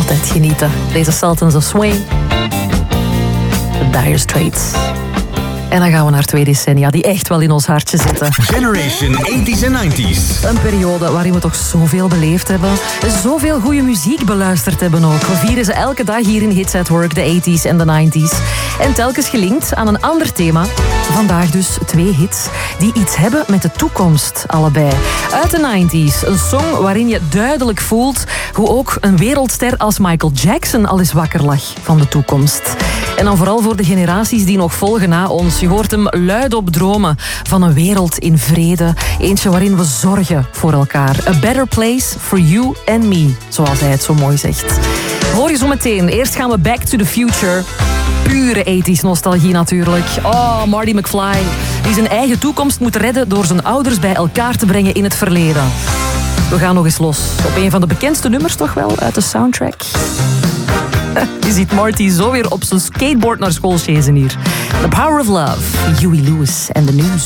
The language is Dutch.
Altijd genieten. Deze Sultans of Swing. The Dire Straits. En dan gaan we naar 2 decennia die echt wel in ons hartje zitten. Generation 80s en 90s. Een periode waarin we toch zoveel beleefd hebben. Zoveel goede muziek beluisterd hebben ook. We vieren ze elke dag hier in Hits at Work, de 80s en de 90s. En telkens gelinkt aan een ander thema. Vandaag dus 2 hits die iets hebben met de toekomst, allebei. Uit de 90s, een song waarin je duidelijk voelt hoe ook een wereldster als Michael Jackson al eens wakker lag van de toekomst. En dan vooral voor de generaties die nog volgen na ons. Je hoort hem luidop dromen van een wereld in vrede. Eentje waarin we zorgen voor elkaar. A better place for you and me, zoals hij het zo mooi zegt. Hoor je zo meteen. Eerst gaan we back to the future. Pure 80s nostalgie natuurlijk. Oh, Marty McFly. Die zijn eigen toekomst moet redden door zijn ouders bij elkaar te brengen in het verleden. We gaan nog eens los op een van de bekendste nummers toch wel uit de soundtrack. Je ziet Marty zo weer op zijn skateboard naar school chasen hier. The Power of Love, Huey Lewis en The News.